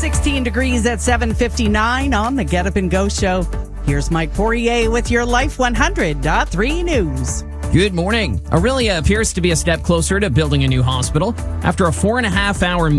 16 degrees at 7:59 on the Get Up and Go show. Here's Mike Poirier with your Life 100.3 news. Good morning. Aurelia appears to be a step closer to building a new hospital after a 4.5-hour